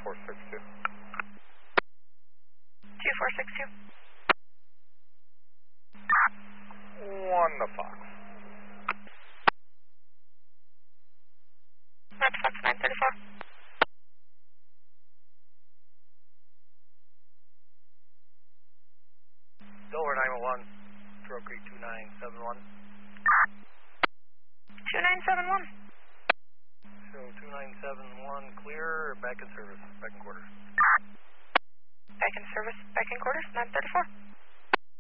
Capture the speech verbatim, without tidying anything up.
four six two. two four six two. One to Fox. That's Fox nine thirty-four. Dover nine one one, Trail Creek two nine seven one. two nine seven one. Show two nine seven one, clear, back in service, back in quarters. Back in service, back in quarters, nine thirty-four.